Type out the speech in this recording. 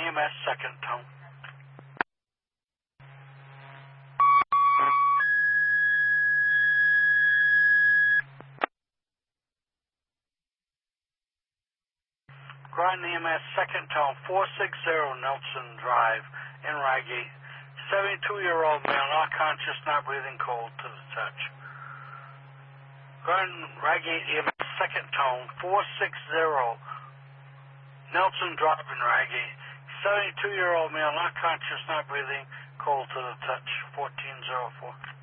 EMS second tone. Groton EMS second tone, 460 Nelson Drive in Rygate. 72-year-old male, not conscious, not breathing, cold to the touch. Groton Rygate EMS second tone, 460 Nelson Drive in Rygate. 72-year-old male, not conscious, not breathing, cold to the touch. 1404.